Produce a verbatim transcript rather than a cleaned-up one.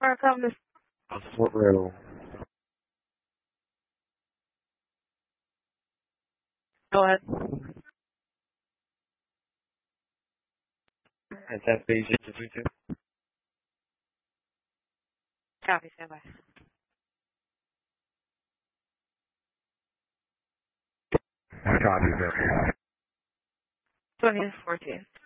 Markham, this Fort Riddle. go ahead. That's F B six two two. Copy, stand by. Copy, sir. twenty fourteen.